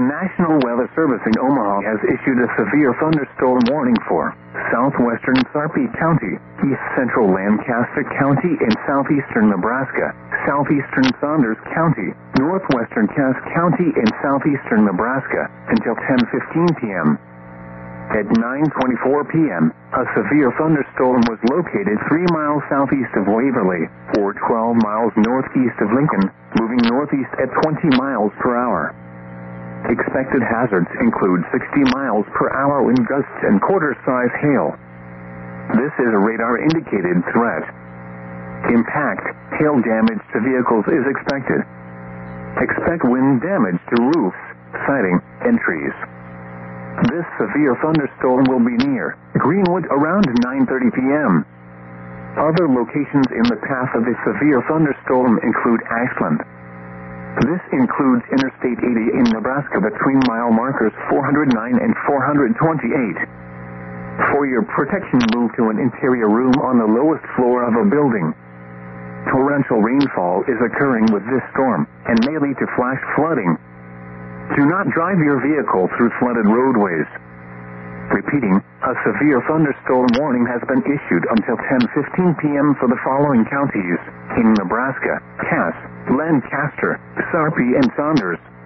National Weather Service in Omaha has issued a severe thunderstorm warning for southwestern Sarpy County, east central Lancaster County, and southeastern Nebraska, southeastern Saunders County, northwestern Cass County, and southeastern Nebraska until 10:15 p.m. At 9:24 p.m., a severe thunderstorm was located 3 miles southeast of Waverly, or 12 miles northeast of Lincoln, moving northeast at 20 miles per hour. Expected hazards include 60 miles per hour wind gusts and quarter-size hail. This is a radar-indicated threat. Impact, hail damage to vehicles is expected. Expect wind damage to roofs, siding, and trees. This severe thunderstorm will be near Greenwood around 9:30 p.m. Other locations in the path of the severe thunderstorm include Ashland. This includes Interstate 80 in Nebraska between mile markers 409 and 428. For your protection, move to an interior room on the lowest floor of a building. Torrential rainfall is occurring with this storm and may lead to flash flooding. Do not drive your vehicle through flooded roadways. Repeating, a severe thunderstorm warning has been issued until 10:15 p.m. for the following counties in Nebraska: Cass, Lancaster, Sarpy, and Saunders.